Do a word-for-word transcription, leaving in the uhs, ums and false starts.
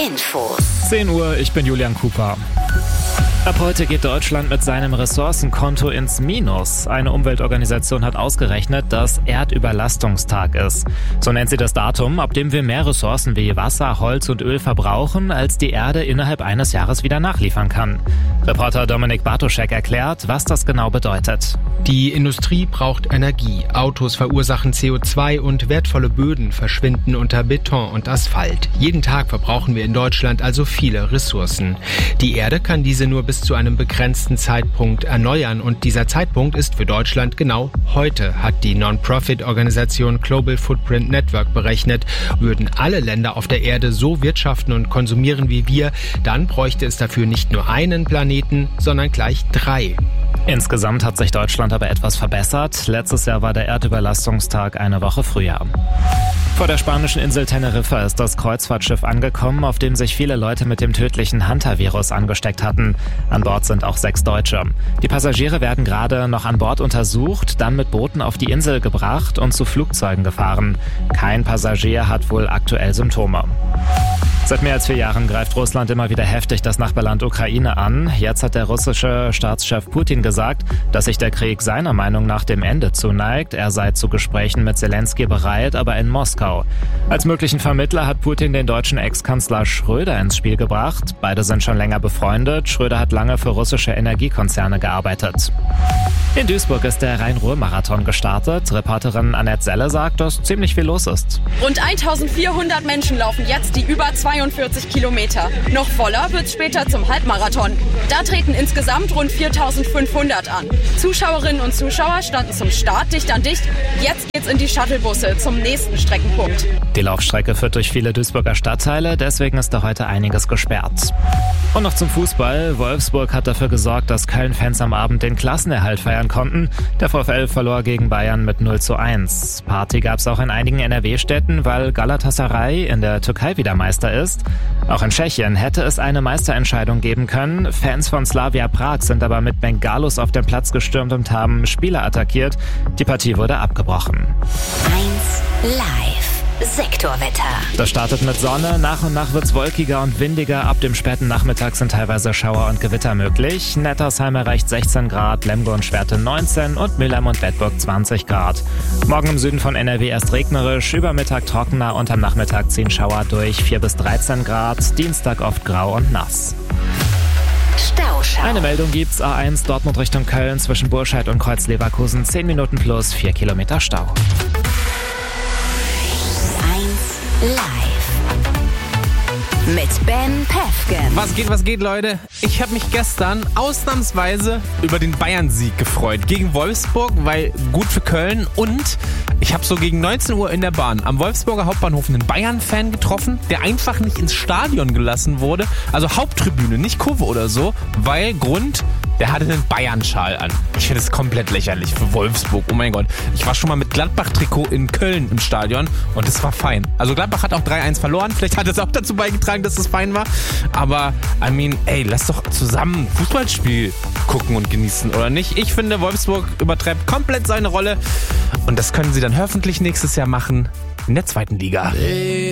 Infos. zehn Uhr, ich bin Julian Cooper. Ab heute geht Deutschland mit seinem Ressourcenkonto ins Minus. Eine Umweltorganisation hat ausgerechnet, dass Erdüberlastungstag ist. So nennt sie das Datum, ab dem wir mehr Ressourcen wie Wasser, Holz und Öl verbrauchen, als die Erde innerhalb eines Jahres wieder nachliefern kann. Reporter Dominik Bartoschek erklärt, was das genau bedeutet. Die Industrie braucht Energie, Autos verursachen C O zwei und wertvolle Böden verschwinden unter Beton und Asphalt. Jeden Tag verbrauchen wir in Deutschland also viele Ressourcen. Die Erde kann diese nur bis zu einem begrenzten Zeitpunkt erneuern und dieser Zeitpunkt ist für Deutschland genau heute, hat die Non-Profit-Organisation Global Footprint Network berechnet. Würden alle Länder auf der Erde so wirtschaften und konsumieren wie wir, dann bräuchte es dafür nicht nur einen Planeten, sondern gleich drei. Insgesamt hat sich Deutschland aber etwas verbessert. Letztes Jahr war der Erdüberlastungstag eine Woche früher. Vor der spanischen Insel Teneriffa ist das Kreuzfahrtschiff angekommen, auf dem sich viele Leute mit dem tödlichen Hunter-Virus angesteckt hatten. An Bord sind auch sechs Deutsche. Die Passagiere werden gerade noch an Bord untersucht, dann mit Booten auf die Insel gebracht und zu Flugzeugen gefahren. Kein Passagier hat wohl aktuell Symptome. Seit mehr als vier Jahren greift Russland immer wieder heftig das Nachbarland Ukraine an. Jetzt hat der russische Staatschef Putin gesagt, dass sich der Krieg seiner Meinung nach dem Ende zuneigt. Er sei zu Gesprächen mit Zelensky bereit, aber in Moskau. Als möglichen Vermittler hat Putin den deutschen Ex-Kanzler Schröder ins Spiel gebracht. Beide sind schon länger befreundet. Schröder hat lange für russische Energiekonzerne gearbeitet. In Duisburg ist der Rhein-Ruhr-Marathon gestartet. Reporterin Annette Selle sagt, dass ziemlich viel los ist. Rund eintausendvierhundert Menschen laufen jetzt die über zweiundvierzig Kilometer. Noch voller wird's später zum Halbmarathon. Da treten insgesamt rund viertausendfünfhundert an. Zuschauerinnen und Zuschauer standen zum Start dicht an dicht. Jetzt geht's in die Shuttlebusse zum nächsten Streckenpunkt. Die Laufstrecke führt durch viele Duisburger Stadtteile, deswegen ist da heute einiges gesperrt. Und noch zum Fußball. Wolfsburg hat dafür gesorgt, dass Köln-Fans am Abend den Klassenerhalt feiern konnten. Der VfL verlor gegen Bayern mit null zu eins. Party gab es auch in einigen N R W-Städten, weil Galatasaray in der Türkei wieder Meister ist. Auch in Tschechien hätte es eine Meisterentscheidung geben können. Fans von Slavia Prag sind aber mit Bengalos auf den Platz gestürmt und haben Spieler attackiert. Die Partie wurde abgebrochen. eins live. Sektorwetter. Das startet mit Sonne, nach und nach wird's wolkiger und windiger. Ab dem späten Nachmittag sind teilweise Schauer und Gewitter möglich. Nettersheim erreicht sechzehn Grad, Lemgo und Schwerte neunzehn und Mülheim und Bedburg zwanzig Grad. Morgen im Süden von N R W erst regnerisch, über Mittag trockener und am Nachmittag ziehen Schauer durch, vier bis dreizehn Grad, Dienstag oft grau und nass. Stauschau. Eine Meldung gibt's, A eins Dortmund Richtung Köln zwischen Burscheid und Kreuz-Leverkusen, zehn Minuten plus vier Kilometer Stau. Live mit Ben Pefgen. Was geht, was geht, Leute? Ich habe mich gestern ausnahmsweise über den Bayern-Sieg gefreut. Gegen Wolfsburg, weil gut für Köln. Und ich habe so gegen neunzehn Uhr in der Bahn am Wolfsburger Hauptbahnhof einen Bayern-Fan getroffen, der einfach nicht ins Stadion gelassen wurde. Also Haupttribüne, nicht Kurve oder so. Weil Grund, der hatte einen Bayern-Schal an. Ich finde es komplett lächerlich für Wolfsburg. Oh mein Gott. Ich war schon mal mit Gladbach-Trikot in Köln im Stadion und es war fein. Also Gladbach hat auch drei eins verloren. Vielleicht hat es auch dazu beigetragen, dass es fein war. Aber, I mean, ey, lass doch zusammen Fußballspiel gucken und genießen, oder nicht? Ich finde, Wolfsburg übertreibt komplett seine Rolle. Und das können sie dann hoffentlich nächstes Jahr machen in der zweiten Liga.